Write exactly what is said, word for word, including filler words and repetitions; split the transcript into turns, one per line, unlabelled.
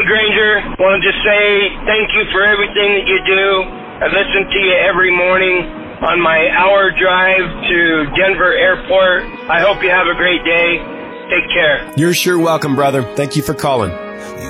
Alan Granger. Want to just say thank you for everything that you do. I listen to you every morning on my hour drive to Denver Airport. I hope you have a great day. Take care.
You're sure welcome, brother. Thank you for calling.